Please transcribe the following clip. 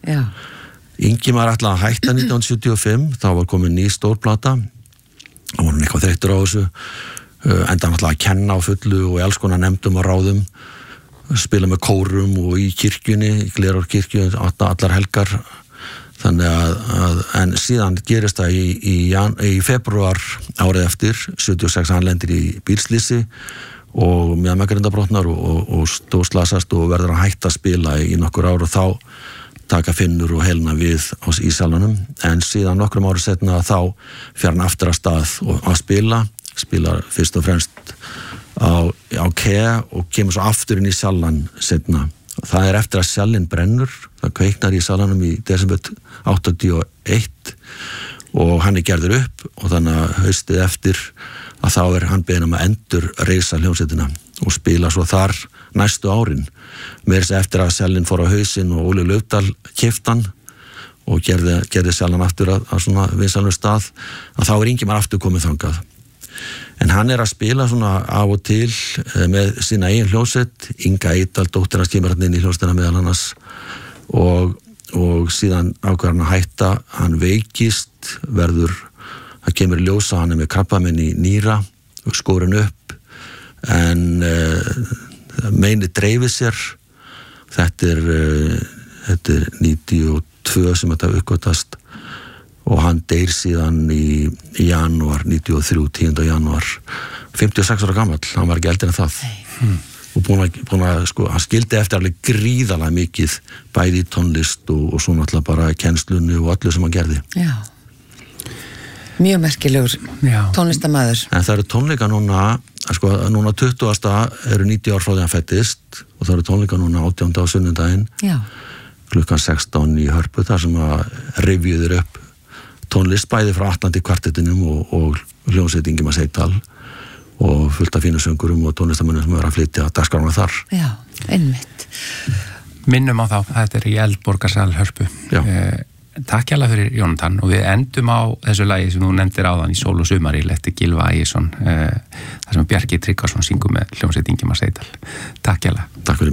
Já. Ingimar ætlaði að hætta 1975, þá var komin ný stórplata, þá var hann eitthvað þreyttur á þessu, enda hann ætlaði að kenna á fullu og í alls konar nefndum og ráðum, spila með kórum og í kirkjunni, í Glerárkirkju, allar helgar, þannig að en síðan gerist það í febrúar árið eftir, 76, hann lendir í bílslýsi og mjöðmækkarindabrotnar og stóðslasast og verður að hætta að spila í nokkur ár og þá taka Finnur og Helena við í salunum, en síðan nokkrum ári setna þá fer hann aftur að stað og að spila fyrst og fremst á Kea og kemur svo aftur inn í salan setna. Það eftir að salin brennur, það kveiknar í salanum í desember 81 og hann gerður upp og þannig að haustið eftir að þá hann beðinn að endur reisa hljómsveitina og spila svo þar næstu árin. Meira þess eftir að salin fór á hausinn og Óli Laufdal keypti hann og gerði salan aftur að svona vinsalur stað, að þá Ingimar aftur komið þangað. En hann að spila svona af og til með sína eigin hljómsveit, Inga Eydal, dóttir hans kemur hann inn í hljómsveitina meðal annars og síðan ákveður hann að hætta, hann veikist, það kemur í ljós að hann með krabbamein í nýra og skorinn upp, en meini dreifir sér, þetta er 92 sem þetta uppgötast og hann deyr síðan í janúar 93, 10. janúar 56 ára gamall, hann var ekki eldri en það og búin að sko, hann skildi eftir alveg gríðalega mikið bæði í tónlist og svo náttúrulega bara kennslunni og allu sem hann gerði. Já, mjög merkilegur tónlistarmaður. En það eru tónleika núna, sko, núna 20. eru 90 ár frá því hann fæddist og það eru tónleika núna 18. á sunnudaginn klukkan 16 í Hörpu, þar sem að rifjuður upp tónlist bæði frá Atlantic Quartetinum og hljómsveit Ingimars Eydal og fullt af fínu söngurum og tónlistamönnum sem að flytja dagskrána þar. Já, einmitt. Minnum á þá, þetta í Eldborgarsal Hörpu. Takk hérlega fyrir Jónatan og við endum á þessu lagi sem þú nefndir áðan í Sól og sumari eftir Gylfa Ægisson, þar sem Bjarki Tryggvason syngur með hljómsveit Ingimars Eydal. Takk hérlega. Takk fyrir mig.